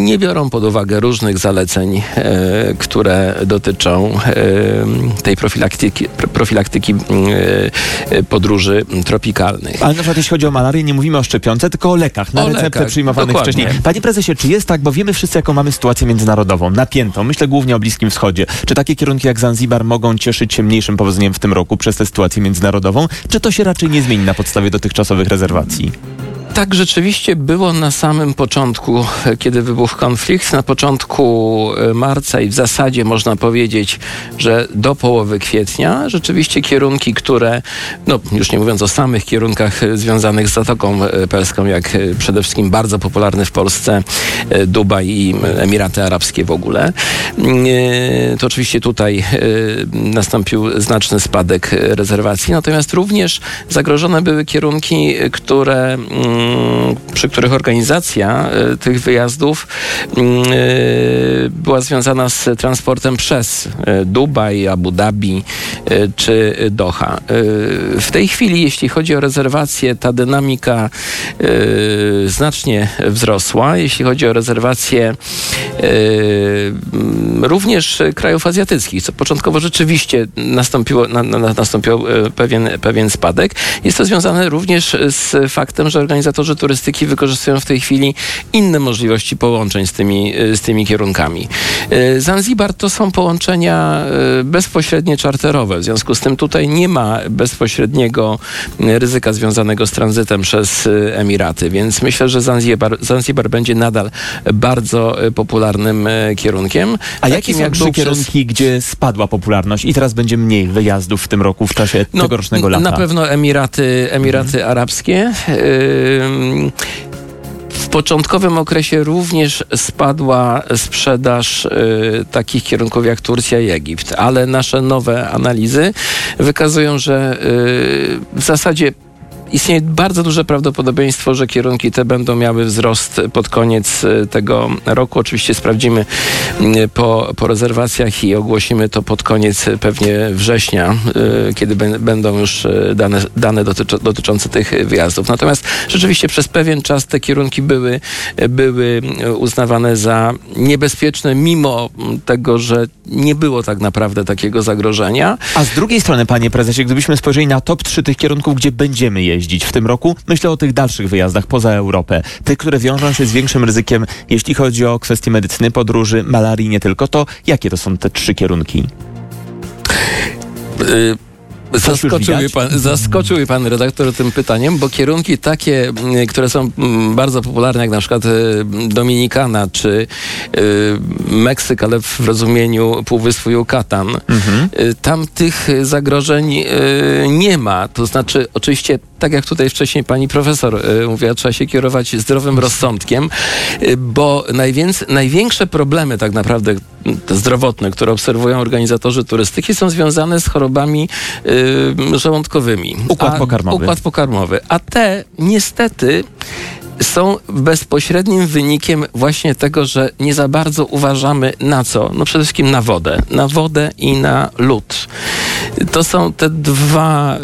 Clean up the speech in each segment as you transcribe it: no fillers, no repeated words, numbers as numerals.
nie biorą pod uwagę różnych zaleceń, które dotyczą tej profilaktyki podróży tropikalnych. Ale na przykład jeśli chodzi o malarię, nie mówimy o szczepionce, tylko o lekach na receptę przyjmowanych dokładnie. wcześniej. Panie prezesie, czy jest tak, bo wiemy wszyscy, jaką mamy sytuację międzynarodową, napiętą, myślę głównie o Bliskim Wschodzie. Czy takie kierunki jak Zanzibar mogą cieszyć się mniejszym powodzeniem w tym roku przez tę sytuację międzynarodową? Czy to się raczej nie zmieni na podstawie dotychczasowych rezerwacji? Tak rzeczywiście było na samym początku, kiedy wybuchł konflikt, na początku marca i w zasadzie można powiedzieć, że do połowy kwietnia rzeczywiście kierunki, które, no już nie mówiąc o samych kierunkach związanych z Zatoką Perską, jak przede wszystkim bardzo popularny w Polsce Dubaj i Emiraty Arabskie w ogóle, to oczywiście tutaj nastąpił znaczny spadek rezerwacji, natomiast również zagrożone były kierunki, przy których organizacja tych wyjazdów była związana z transportem przez Dubaj, Abu Dhabi czy Doha. W tej chwili, jeśli chodzi o rezerwacje, ta dynamika znacznie wzrosła. Jeśli chodzi o rezerwacje również krajów azjatyckich, co początkowo rzeczywiście nastąpił pewien spadek. Jest to związane również z faktem, że organizatorzy turystyki wykorzystują w tej chwili inne możliwości połączeń z tymi kierunkami. Zanzibar to są połączenia bezpośrednie czarterowe, w związku z tym tutaj nie ma bezpośredniego ryzyka związanego z tranzytem przez Emiraty, więc myślę, że Zanzibar będzie nadal bardzo popularnym kierunkiem. A jakie są trzy kierunki, gdzie spadła popularność i teraz będzie mniej wyjazdów w tym roku w czasie tegorocznego lata? Na pewno Emiraty Arabskie. W początkowym okresie również spadła sprzedaż takich kierunków jak Turcja i Egipt, ale nasze nowe analizy wykazują, że w zasadzie istnieje bardzo duże prawdopodobieństwo, że kierunki te będą miały wzrost pod koniec tego roku. Oczywiście sprawdzimy po rezerwacjach i ogłosimy to pod koniec pewnie września, kiedy będą już dane dotyczące tych wyjazdów. Natomiast rzeczywiście przez pewien czas te kierunki były uznawane za niebezpieczne, mimo tego, że nie było tak naprawdę takiego zagrożenia. A z drugiej strony, panie prezesie, gdybyśmy spojrzeli na top 3 tych kierunków, gdzie będziemy jeździć w tym roku, myślę o tych dalszych wyjazdach poza Europę. Tych, które wiążą się z większym ryzykiem, jeśli chodzi o kwestie medycyny, podróży, malarii, nie tylko. To jakie to są te 3 kierunki? Zaskoczył mnie pan redaktor tym pytaniem, bo kierunki takie, które są bardzo popularne, jak na przykład Dominikana czy Meksyk, ale w rozumieniu Półwyspu Yucatan, tam tych zagrożeń nie ma. To znaczy, oczywiście, tak jak tutaj wcześniej pani profesor mówiła, trzeba się kierować zdrowym rozsądkiem, bo największe problemy tak naprawdę zdrowotne, które obserwują organizatorzy turystyki, są związane z chorobami żołądkowymi. Układ pokarmowy. A te niestety są bezpośrednim wynikiem właśnie tego, że nie za bardzo uważamy na co? No przede wszystkim na wodę. Na wodę i na lód. To są te dwa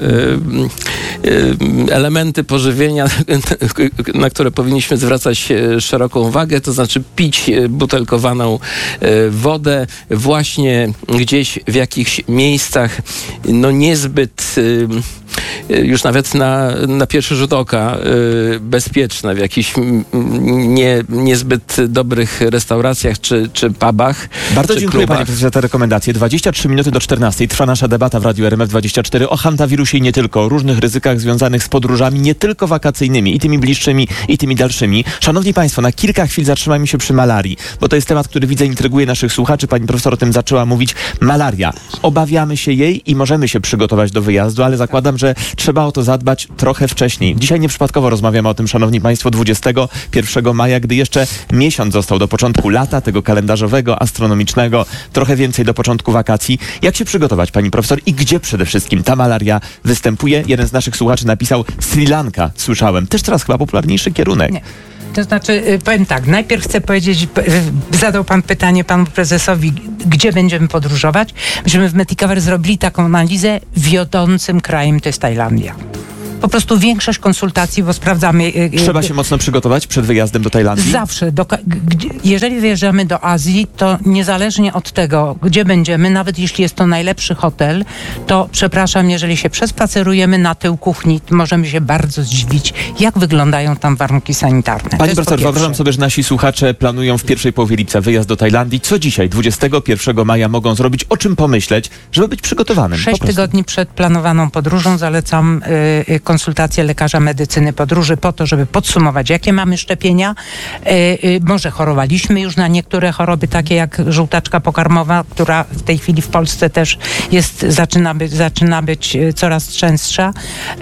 elementy pożywienia, na które powinniśmy zwracać szeroką uwagę, to znaczy pić butelkowaną wodę właśnie gdzieś w jakichś miejscach niezbyt już nawet na pierwszy rzut oka bezpieczne, w jakichś niezbyt dobrych restauracjach czy pubach. Bardzo czy dziękuję klubach. panie profesorze za te rekomendacje. 23 minuty do 14. Trwa nasza debata w Radiu RMF24 o hantawirusie i nie tylko, o różnych ryzykach związanych z podróżami, nie tylko wakacyjnymi, i tymi bliższymi, i tymi dalszymi. Szanowni państwo, na kilka chwil zatrzymajmy się przy malarii, bo to jest temat, który widzę intryguje naszych słuchaczy. Pani profesor o tym zaczęła mówić. Malaria. Obawiamy się jej i możemy się przygotować do wyjazdu, ale zakładam, że trzeba o to zadbać trochę wcześniej. Dzisiaj nieprzypadkowo rozmawiamy o tym, szanowni państwo, 21 maja, gdy jeszcze miesiąc został do początku lata, tego kalendarzowego, astronomicznego, trochę więcej do początku wakacji. Jak się przygotować, pani profesor, i gdzie przede wszystkim ta malaria występuje? Jeden z naszych słuchaczy napisał Sri Lanka, słyszałem. Też teraz chyba popularniejszy kierunek. Nie. To znaczy, powiem tak, najpierw chcę powiedzieć, zadał pan pytanie panu prezesowi, gdzie będziemy podróżować. Myśmy w Medicover zrobili taką analizę, wiodącym krajem to jest Tajlandia. po prostu większość konsultacji, bo sprawdzamy... Trzeba się mocno przygotować przed wyjazdem do Tajlandii? Zawsze. Jeżeli wyjeżdżamy do Azji, to niezależnie od tego, gdzie będziemy, nawet jeśli jest to najlepszy hotel, to przepraszam, jeżeli się przespacerujemy na tył kuchni, możemy się bardzo zdziwić, jak wyglądają tam warunki sanitarne. Pani profesor, wyobrażam sobie, że nasi słuchacze planują w pierwszej połowie lipca wyjazd do Tajlandii. Co dzisiaj, 21 maja mogą zrobić? O czym pomyśleć, żeby być przygotowanym? 6 tygodni przed planowaną podróżą zalecam konsultację lekarza medycyny podróży po to, żeby podsumować, jakie mamy szczepienia. Może chorowaliśmy już na niektóre choroby, takie jak żółtaczka pokarmowa, która w tej chwili w Polsce też zaczyna być coraz częstsza.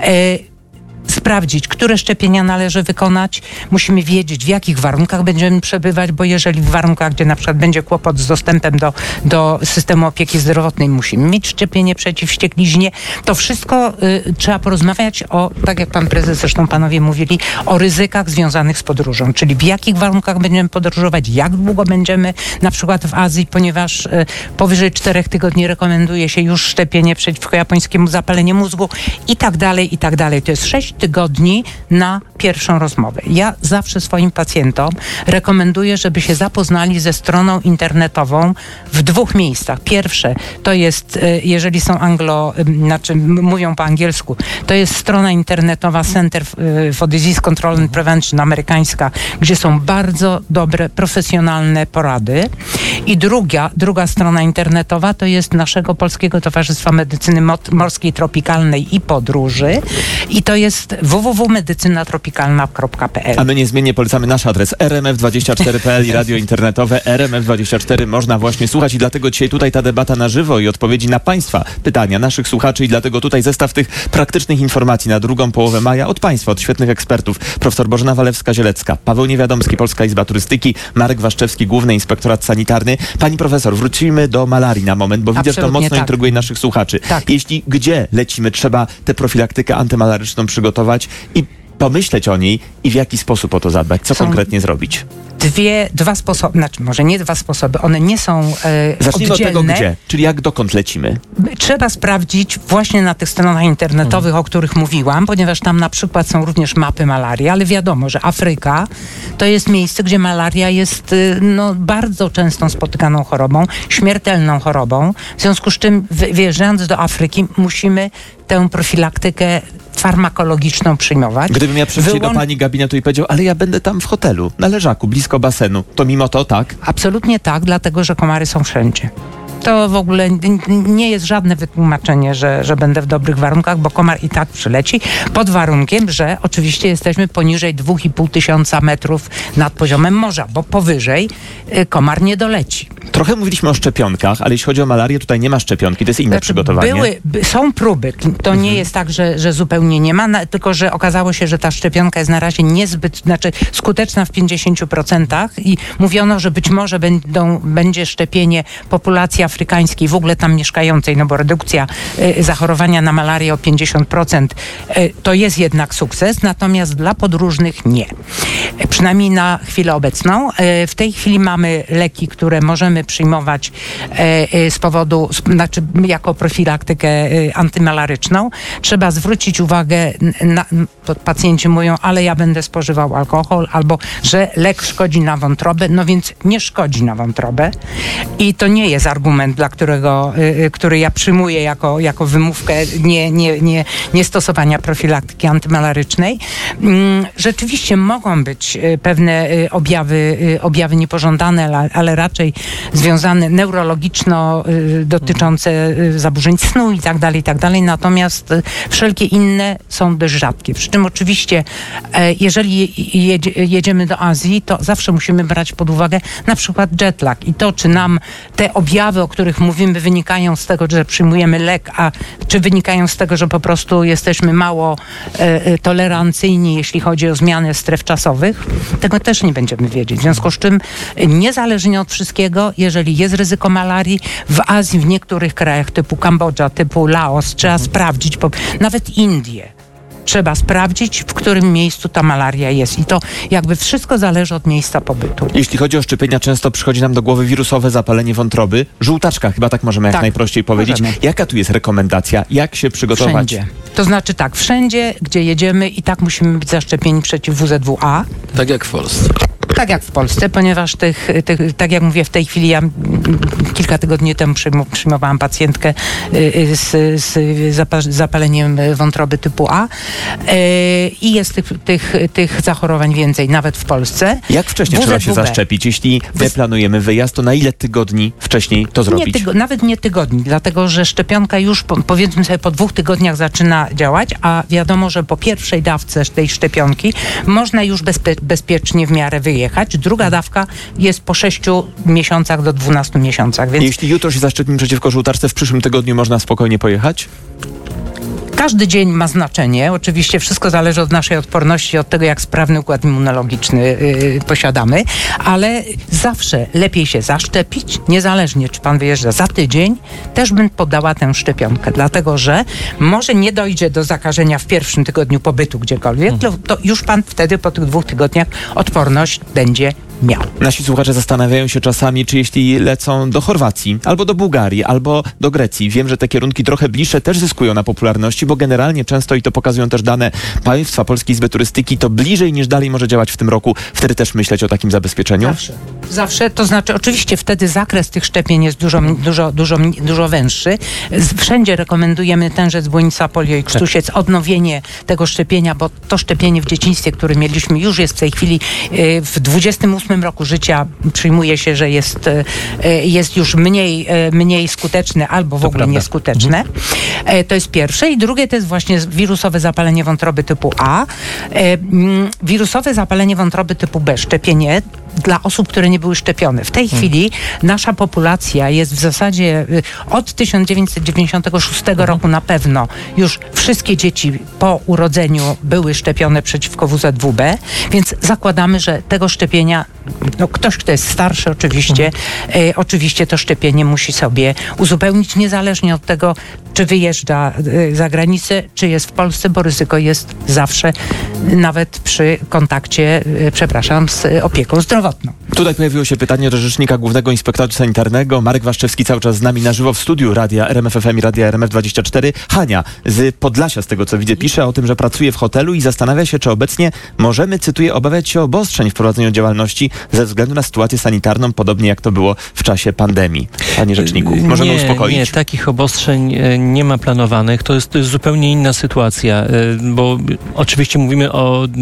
Sprawdzić, które szczepienia należy wykonać. Musimy wiedzieć, w jakich warunkach będziemy przebywać, bo jeżeli w warunkach, gdzie na przykład będzie kłopot z dostępem do systemu opieki zdrowotnej, musimy mieć szczepienie przeciw wściekliźnie. To wszystko trzeba porozmawiać tak jak pan prezes, zresztą panowie mówili, o ryzykach związanych z podróżą, czyli w jakich warunkach będziemy podróżować, jak długo będziemy na przykład w Azji, ponieważ powyżej 4 tygodni rekomenduje się już szczepienie przeciwko japońskiemu zapaleniu mózgu i tak dalej, i tak dalej. To jest 6 tygodni na pierwszą rozmowę. Ja zawsze swoim pacjentom rekomenduję, żeby się zapoznali ze stroną internetową w 2 miejscach. Pierwsze to jest, jeżeli są mówią po angielsku, to jest strona internetowa Center for Disease Control and Prevention amerykańska, gdzie są bardzo dobre, profesjonalne porady. I druga strona internetowa to jest naszego Polskiego Towarzystwa Medycyny Morskiej, Tropikalnej i Podróży. I to jest www.medycynatropikalna.pl. A my niezmiennie polecamy nasz adres rmf24.pl i radio internetowe RMF24 można właśnie słuchać i dlatego dzisiaj tutaj ta debata na żywo i odpowiedzi na Państwa pytania, naszych słuchaczy i dlatego tutaj zestaw tych praktycznych informacji na drugą połowę maja od Państwa, od świetnych ekspertów. Profesor Bożena Walewska-Zielecka, Paweł Niewiadomski, Polska Izba Turystyki, Marek Waszczewski, Główny Inspektorat Sanitarny. Pani profesor, wrócimy do malarii na moment, bo widzę, że to mocno intryguje naszych słuchaczy. Tak. Gdzie lecimy, trzeba tę profilaktykę antymalaryczną przygotować i pomyśleć o niej i w jaki sposób o to zadbać, co konkretnie zrobić. Dwa sposoby, może nie 2 sposoby, one nie są Zacznijmy oddzielne. od tego gdzie, czyli dokąd lecimy. Trzeba sprawdzić właśnie na tych stronach internetowych, o których mówiłam, ponieważ tam na przykład są również mapy malarii, ale wiadomo, że Afryka to jest miejsce, gdzie malaria jest bardzo częstą spotykaną chorobą, śmiertelną chorobą. W związku z czym wyjeżdżając do Afryki musimy tę profilaktykę farmakologiczną przyjmować. Gdybym ja przyszedł do pani gabinetu i powiedział, ale ja będę tam w hotelu, na leżaku, blisko basenu, to mimo to tak? Absolutnie tak, dlatego że komary są wszędzie. To w ogóle nie jest żadne wytłumaczenie, że będę w dobrych warunkach, bo komar i tak przyleci, pod warunkiem, że oczywiście jesteśmy poniżej 2500 metrów nad poziomem morza, bo powyżej komar nie doleci. Trochę mówiliśmy o szczepionkach, ale jeśli chodzi o malarię, tutaj nie ma szczepionki, to jest inne przygotowanie. Są próby. To nie jest tak, że zupełnie nie ma, tylko że okazało się, że ta szczepionka jest na razie niezbyt, skuteczna w 50% i mówiono, że być może będzie szczepienie populacji afrykańskiej, w ogóle tam mieszkającej, bo redukcja zachorowania na malarię o 50% to jest jednak sukces, natomiast dla podróżnych nie. Przynajmniej na chwilę obecną. W tej chwili mamy leki, które możemy przyjmować jako profilaktykę antymalaryczną. Trzeba zwrócić uwagę, pacjenci mówią, ale ja będę spożywał alkohol, albo że lek szkodzi na wątrobę, więc nie szkodzi na wątrobę i to nie jest argument, który ja przyjmuję jako wymówkę nie stosowania profilaktyki antymalarycznej. Rzeczywiście mogą być pewne objawy niepożądane, ale raczej związane neurologiczno, dotyczące zaburzeń snu i tak dalej. Natomiast wszelkie inne są dość rzadkie. Przy czym oczywiście, jeżeli jedziemy do Azji, to zawsze musimy brać pod uwagę na przykład jetlag i to, czy nam te objawy, o których mówimy, wynikają z tego, że przyjmujemy lek, a czy wynikają z tego, że po prostu jesteśmy mało tolerancyjni, jeśli chodzi o zmiany stref czasowych, tego też nie będziemy wiedzieć. W związku z czym, niezależnie od wszystkiego, jeżeli jest ryzyko malarii, w Azji, w niektórych krajach typu Kambodża, typu Laos, trzeba sprawdzić, nawet Indie, trzeba sprawdzić, w którym miejscu ta malaria jest. I to jakby wszystko zależy od miejsca pobytu. Jeśli chodzi o szczepienia, często przychodzi nam do głowy wirusowe zapalenie wątroby. Żółtaczka, chyba tak możemy jak najprościej powiedzieć. Możemy. Jaka tu jest rekomendacja? Jak się przygotować? Wszędzie. To znaczy tak, wszędzie, gdzie jedziemy i tak musimy być zaszczepieni przeciw WZW-A. Tak jak w Polsce. Tak jak w Polsce, ponieważ tak jak mówię, w tej chwili ja kilka tygodni temu przyjmowałam pacjentkę z zapaleniem wątroby typu A i jest tych zachorowań więcej, nawet w Polsce. Jak wcześniej trzeba się zaszczepić? Jeśli my planujemy wyjazd, to na ile tygodni wcześniej to zrobić? Nawet nie tygodni, dlatego że szczepionka już powiedzmy sobie po 2 tygodniach zaczyna działać, a wiadomo, że po pierwszej dawce tej szczepionki można już bezpiecznie w miarę wyjechać. Druga dawka jest po 6 miesiącach do 12 miesiącach. Więc jeśli jutro się zaszczepimy przeciwko żółtaczce, w przyszłym tygodniu można spokojnie pojechać? każdy dzień ma znaczenie. Oczywiście wszystko zależy od naszej odporności, od tego, jak sprawny układ immunologiczny posiadamy, ale zawsze lepiej się zaszczepić, niezależnie czy pan wyjeżdża za tydzień, też bym podała tę szczepionkę, dlatego że może nie dojdzie do zakażenia w pierwszym tygodniu pobytu gdziekolwiek, to już pan wtedy po tych 2 tygodniach odporność będzie miał. Nasi słuchacze zastanawiają się czasami, czy jeśli lecą do Chorwacji, albo do Bułgarii, albo do Grecji. Wiem, że te kierunki trochę bliższe też zyskują na popularności, bo generalnie często, i to pokazują też dane państwa Polskiej Izby Turystyki, to bliżej niż dalej może działać w tym roku. Wtedy też myśleć o takim zabezpieczeniu? Zawsze. To znaczy oczywiście wtedy zakres tych szczepień jest dużo węższy. Wszędzie rekomendujemy tężec, błonica, polio i krztusiec, odnowienie tego szczepienia, bo to szczepienie w dzieciństwie, które mieliśmy, już jest w tej chwili w 28 roku życia przyjmuje się, że jest już mniej skuteczne albo w ogóle nieskuteczne. To jest pierwsze. I drugie to jest właśnie wirusowe zapalenie wątroby typu A. Wirusowe zapalenie wątroby typu B. Szczepienie dla osób, które nie były szczepione. W tej chwili nasza populacja jest w zasadzie od 1996 roku na pewno już wszystkie dzieci po urodzeniu były szczepione przeciwko WZW-B, więc zakładamy, że tego szczepienia ktoś, kto jest starszy oczywiście to szczepienie musi sobie uzupełnić, niezależnie od tego, czy wyjeżdża za granicę, czy jest w Polsce, bo ryzyko jest zawsze, nawet przy kontakcie, z opieką zdrowotną. Tutaj pojawiło się pytanie do Rzecznika Głównego Inspektoratu Sanitarnego. Marek Waszczewski cały czas z nami na żywo w studiu Radia RMF FM i Radia RMF24. Hania z Podlasia, z tego co widzę, pisze o tym, że pracuje w hotelu i zastanawia się, czy obecnie możemy, cytuję, obawiać się obostrzeń w prowadzeniu działalności ze względu na sytuację sanitarną, podobnie jak to było w czasie pandemii. Panie Rzeczniku, możemy uspokoić? Nie, takich obostrzeń nie ma planowanych. To jest zupełnie inna sytuacja, bo oczywiście mówimy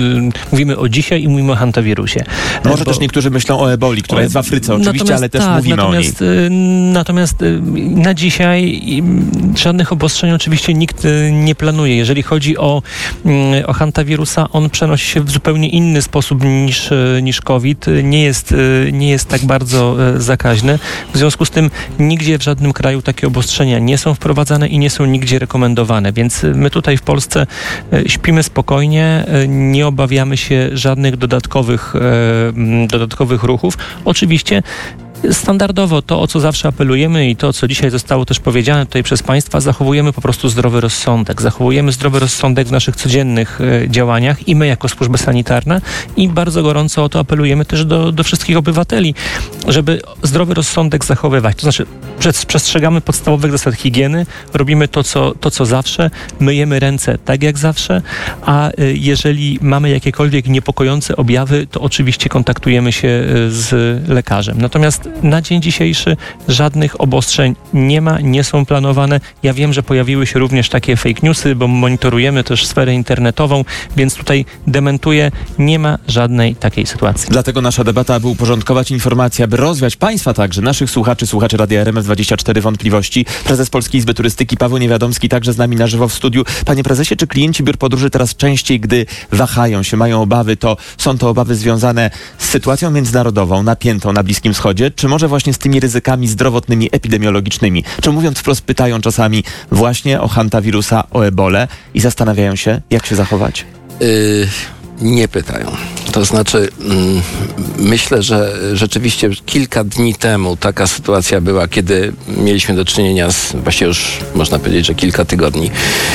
o dzisiaj i mówimy o hantawirusie. Może też niektórzy myślą o eboli, która jest w Afryce oczywiście, ale też mówimy o niej. Natomiast na dzisiaj żadnych obostrzeń oczywiście nikt nie planuje. Jeżeli chodzi o hantawirusa, on przenosi się w zupełnie inny sposób niż COVID. Nie jest tak bardzo zakaźny. W związku z tym nigdzie w żadnym kraju takie obostrzenia nie są wprowadzane i nie są nigdzie rekomendowane. Więc my tutaj w Polsce śpimy spokojnie, nie obawiamy się żadnych dodatkowych ruchów. Oczywiście standardowo to, o co zawsze apelujemy i to, co dzisiaj zostało też powiedziane tutaj przez Państwa, zachowujemy po prostu zdrowy rozsądek. Zachowujemy zdrowy rozsądek w naszych codziennych działaniach i my jako służby sanitarne i bardzo gorąco o to apelujemy też do wszystkich obywateli, żeby zdrowy rozsądek zachowywać. To znaczy przestrzegamy podstawowych zasad higieny, robimy to, co zawsze, myjemy ręce tak jak zawsze, a jeżeli mamy jakiekolwiek niepokojące objawy, to oczywiście kontaktujemy się z lekarzem. Natomiast na dzień dzisiejszy żadnych obostrzeń nie ma, nie są planowane. Ja wiem, że pojawiły się również takie fake newsy, bo monitorujemy też sferę internetową, więc tutaj dementuję, nie ma żadnej takiej sytuacji. Dlatego nasza debata, aby uporządkować informacje, aby rozwiać Państwa także, naszych słuchaczy Radia RMF24 wątpliwości. Prezes Polskiej Izby Turystyki Paweł Niewiadomski także z nami na żywo w studiu. Panie prezesie, czy klienci biur podróży teraz częściej, gdy wahają się, mają obawy, to są to obawy związane z sytuacją międzynarodową, napiętą na Bliskim Wschodzie, czy może właśnie z tymi ryzykami zdrowotnymi, epidemiologicznymi? Czy mówiąc wprost pytają czasami właśnie o hantawirusa, o ebolę i zastanawiają się, jak się zachować? Nie pytają. To znaczy, myślę, że rzeczywiście rzeczywiście kilka dni temu taka sytuacja była, kiedy mieliśmy do czynienia z, właściwie już można powiedzieć, że kilka tygodni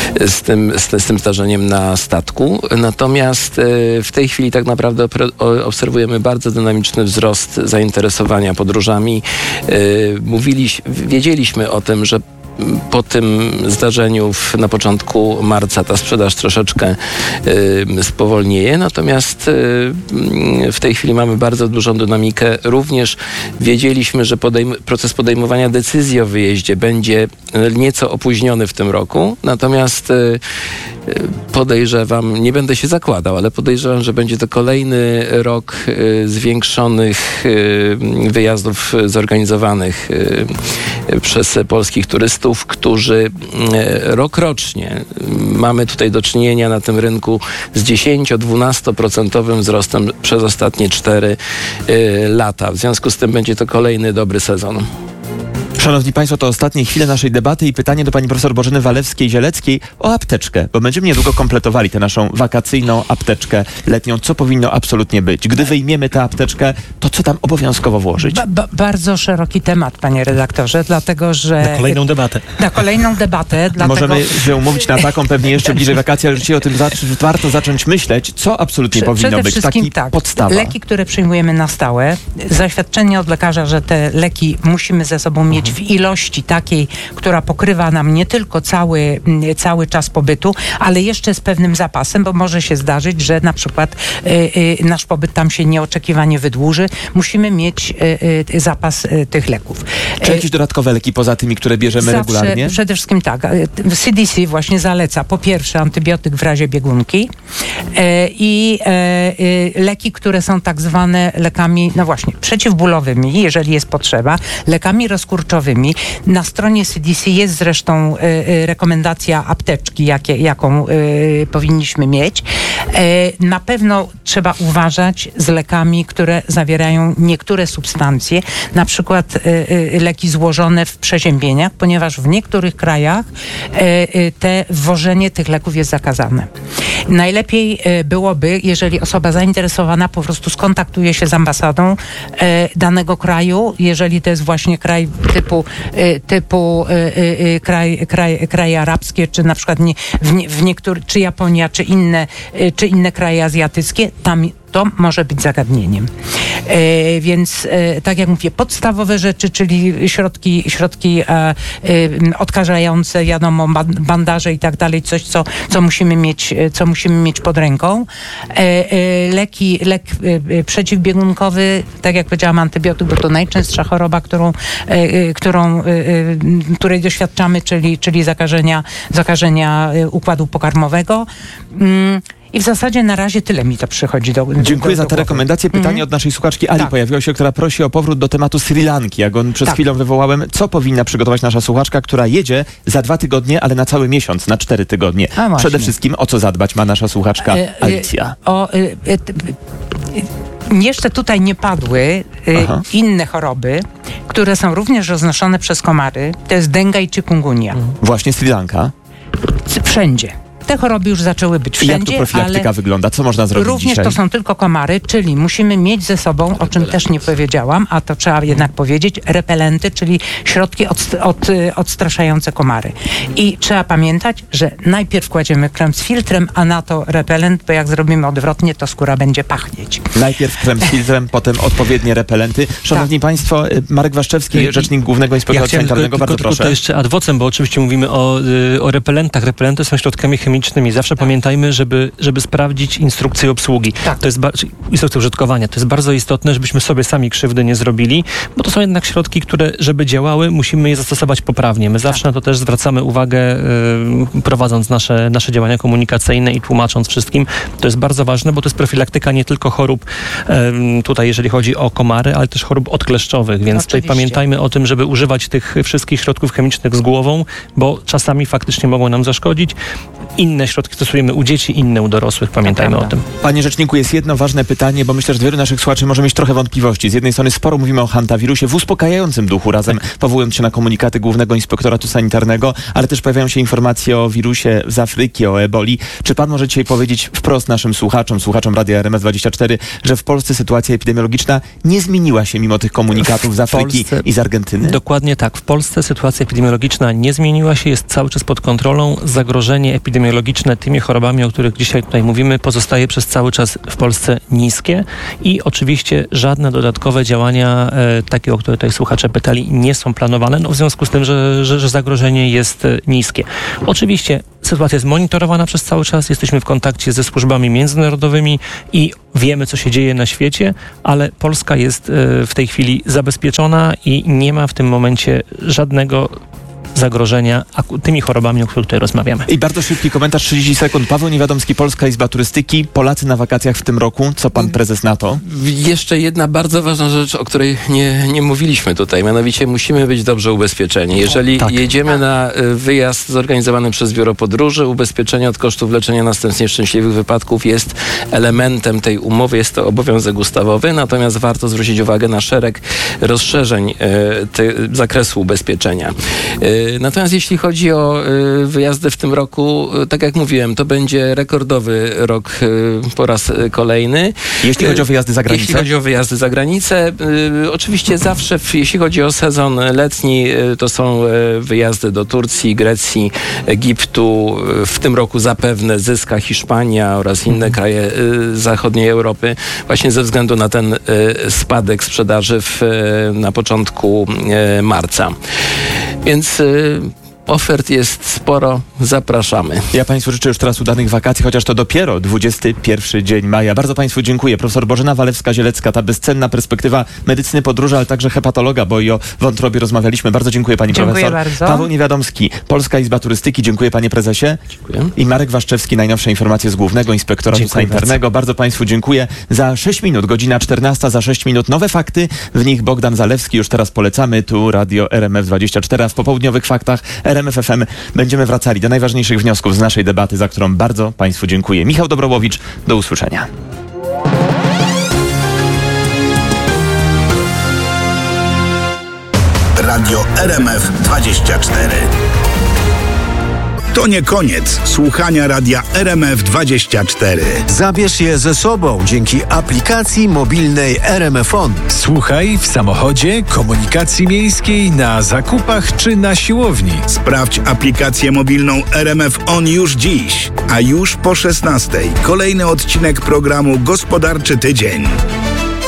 z tym zdarzeniem na statku. Natomiast w tej chwili tak naprawdę obserwujemy bardzo dynamiczny wzrost zainteresowania podróżami. Wiedzieliśmy o tym, że po tym zdarzeniu na początku marca ta sprzedaż troszeczkę spowolnieje, natomiast w tej chwili mamy bardzo dużą dynamikę. Również wiedzieliśmy, że proces podejmowania decyzji o wyjeździe będzie nieco opóźniony w tym roku, natomiast podejrzewam, nie będę się zakładał, ale podejrzewam, że będzie to kolejny rok zwiększonych wyjazdów zorganizowanych przez polskich turystów, którzy rokrocznie mamy tutaj do czynienia na tym rynku z 10-12% wzrostem przez ostatnie 4 lata. W związku z tym będzie to kolejny dobry sezon. Szanowni Państwo, to ostatnie chwile naszej debaty i pytanie do pani profesor Bożeny Walewskiej-Zieleckiej o apteczkę, bo będziemy niedługo kompletowali tę naszą wakacyjną apteczkę letnią. Co powinno absolutnie być? Gdy wyjmiemy tę apteczkę, to co tam obowiązkowo włożyć? Bardzo szeroki temat, panie redaktorze, dlatego że... Na kolejną debatę. Na kolejną debatę. Możemy się umówić na taką pewnie jeszcze bliżej wakacji, ale rzeczywiście o tym warto zacząć myśleć, co absolutnie powinno być. Taki podstawa. Leki, które przyjmujemy na stałe, zaświadczenie od lekarza, że te leki musimy ze sobą mieć w ilości takiej, która pokrywa nam nie tylko cały czas pobytu, ale jeszcze z pewnym zapasem, bo może się zdarzyć, że na przykład nasz pobyt tam się nieoczekiwanie wydłuży. Musimy mieć zapas tych leków. Czy jakieś dodatkowe leki poza tymi, które bierzemy regularnie? Przede wszystkim tak. CDC właśnie zaleca po pierwsze antybiotyk w razie biegunki i leki, które są tak zwane lekami, no właśnie, przeciwbólowymi, jeżeli jest potrzeba, lekami rozkurczowymi. Na stronie CDC jest zresztą rekomendacja apteczki, jaką powinniśmy mieć. Na pewno trzeba uważać z lekami, które zawierają niektóre substancje, na przykład leki złożone w przeziębieniach, ponieważ w niektórych krajach wwożenie tych leków jest zakazane. Najlepiej byłoby, jeżeli osoba zainteresowana po prostu skontaktuje się z ambasadą danego kraju, jeżeli to jest właśnie kraj typu kraje arabskie, czy na przykład czy Japonia, czy inne kraje azjatyckie, tam to może być zagadnieniem. Więc tak jak mówię, podstawowe rzeczy, czyli środki odkażające, wiadomo, bandaże i tak dalej, coś, co musimy mieć pod ręką. Lek przeciwbiegunkowy, tak jak powiedziałam, antybiotyk, bo to najczęstsza choroba, której doświadczamy, czyli zakażenia układu pokarmowego. I w zasadzie na razie tyle mi to przychodzi do Dziękuję za te rekomendacje. Pytanie od naszej słuchaczki Ali pojawiło się, która prosi o powrót do tematu Sri Lanki. Jak on przed chwilą wywołałem, co powinna przygotować nasza słuchaczka, która jedzie za 2 tygodnie, ale na cały miesiąc, na 4 tygodnie. Przede wszystkim o co zadbać ma nasza słuchaczka Alicja. Jeszcze tutaj nie padły inne choroby, które są również roznoszone przez komary. To jest dengue i chikungunya. Właśnie Sri Lanka? Wszędzie. Te choroby już zaczęły być wszędzie. Jak tu profilaktyka wygląda? Co można zrobić również dzisiaj? To są tylko komary, czyli musimy mieć ze sobą, o czym też nie powiedziałam, a to trzeba jednak powiedzieć, repelenty, czyli środki odstraszające komary. I trzeba pamiętać, że najpierw kładziemy krem z filtrem, a na to repelent, bo jak zrobimy odwrotnie, to skóra będzie pachnieć. Najpierw krem z filtrem, potem odpowiednie repelenty. Szanowni Państwo, Marek Waszczewski, rzecznik Głównego Inspektora Sanitarnego, bardzo proszę. To jeszcze ad vocem, bo oczywiście mówimy o repelentach. Repelenty są środkami chemicznymi. Zawsze pamiętajmy, żeby sprawdzić instrukcję obsługi. To jest instrukcję użytkowania. To jest bardzo istotne, żebyśmy sobie sami krzywdy nie zrobili, bo to są jednak środki, które, żeby działały, musimy je zastosować poprawnie. My zawsze na to też zwracamy uwagę, prowadząc nasze działania komunikacyjne i tłumacząc wszystkim. To jest bardzo ważne, bo to jest profilaktyka nie tylko chorób, tutaj jeżeli chodzi o komary, ale też chorób odkleszczowych, więc tutaj pamiętajmy o tym, żeby używać tych wszystkich środków chemicznych z głową, bo czasami faktycznie mogą nam zaszkodzić. inne środki stosujemy u dzieci, inne u dorosłych. Pamiętajmy o tym. Panie rzeczniku, jest jedno ważne pytanie, bo myślę, że wielu naszych słuchaczy może mieć trochę wątpliwości. Z jednej strony sporo mówimy o hantawirusie w uspokajającym duchu, razem powołując się na komunikaty Głównego Inspektoratu Sanitarnego, ale też pojawiają się informacje o wirusie z Afryki, o eboli. Czy pan może dzisiaj powiedzieć wprost naszym słuchaczom Radia RMF24, że w Polsce sytuacja epidemiologiczna nie zmieniła się mimo tych komunikatów z Afryki i z Argentyny? Dokładnie tak. W Polsce sytuacja epidemiologiczna nie zmieniła się, jest cały czas pod kontrolą. Zagrożenie epidemiologiczne tymi chorobami, o których dzisiaj tutaj mówimy, pozostaje przez cały czas w Polsce niskie i oczywiście żadne dodatkowe działania, takie, o które tutaj słuchacze pytali, nie są planowane, w związku z tym, że zagrożenie jest niskie. Oczywiście sytuacja jest monitorowana przez cały czas, jesteśmy w kontakcie ze służbami międzynarodowymi i wiemy, co się dzieje na świecie, ale Polska jest w tej chwili zabezpieczona i nie ma w tym momencie żadnego zagrożenia tymi chorobami, o których tutaj rozmawiamy. I bardzo szybki komentarz, 30 sekund. Paweł Niewiadomski, Polska Izba Turystyki. Polacy na wakacjach w tym roku. Co pan prezes na to? Jeszcze jedna bardzo ważna rzecz, o której nie mówiliśmy tutaj. Mianowicie musimy być dobrze ubezpieczeni. Jeżeli jedziemy na wyjazd zorganizowany przez Biuro Podróży, ubezpieczenie od kosztów leczenia następstw nieszczęśliwych wypadków jest elementem tej umowy. Jest to obowiązek ustawowy, natomiast warto zwrócić uwagę na szereg rozszerzeń zakresu ubezpieczenia. Natomiast jeśli chodzi o wyjazdy w tym roku, tak jak mówiłem, to będzie rekordowy rok po raz kolejny. Jeśli chodzi o wyjazdy za granicę? Jeśli chodzi o wyjazdy za granicę, oczywiście zawsze, jeśli chodzi o sezon letni, to są wyjazdy do Turcji, Grecji, Egiptu. W tym roku zapewne zyska Hiszpania oraz inne kraje zachodniej Europy, właśnie ze względu na ten spadek sprzedaży na początku marca. Więc ofert jest sporo, zapraszamy. Ja Państwu życzę już teraz udanych wakacji, chociaż to dopiero 21 dzień maja. Bardzo Państwu dziękuję. Profesor Bożena Walewska-Zielecka, ta bezcenna perspektywa medycyny podróży, ale także hepatologa, bo i o wątrobie rozmawialiśmy. Bardzo dziękuję Pani Dziękuję profesor. bardzo. Paweł Niewiadomski, Polska Izba Turystyki. Dziękuję Panie Prezesie. Dziękuję. I Marek Waszczewski, najnowsze informacje z Głównego Inspektoratu Sanitarnego. Bardzo Państwu dziękuję. Za 6 minut, godzina 14, za 6 minut nowe fakty. W nich Bogdan Zalewski. Już teraz polecamy. Tu Radio RMF24, a w popołudniowych faktach RMF FM będziemy wracali do najważniejszych wniosków z naszej debaty, za którą bardzo Państwu dziękuję. Michał Dobrołowicz, do usłyszenia. Radio RMF24. To nie koniec słuchania Radia RMF24. Zabierz je ze sobą dzięki aplikacji mobilnej RMF On. Słuchaj w samochodzie, komunikacji miejskiej, na zakupach czy na siłowni. Sprawdź aplikację mobilną RMF On już dziś. A już po 16:00 kolejny odcinek programu Gospodarczy Tydzień.